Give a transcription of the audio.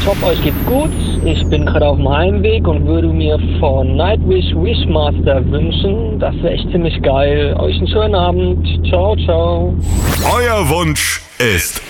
hoffe, euch geht's gut. Ich bin gerade auf dem Heimweg und würde mir von Nightwish Wishmaster wünschen. Das wäre echt ziemlich geil. Euch einen schönen Abend. Ciao, ciao. Euer Wunsch ist